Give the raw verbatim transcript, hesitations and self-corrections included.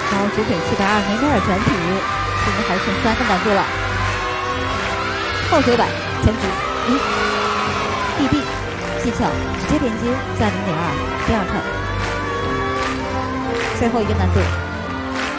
高直腿七百二零点转体，现在还剩三个难度了。后手摆前直一 ，D B 技巧直接连接加零点二，第二套。最后一个难度。